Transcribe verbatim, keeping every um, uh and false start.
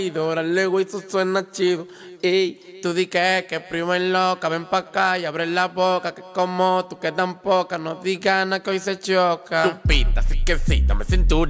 Órale, güey, eso suena chido. Ey, tú di que, que prima en loca, ven pa' acá y abre la boca, que como tú que tan poca, no digas nada que hoy se choca. Tu pita, así que sí, dame cintura.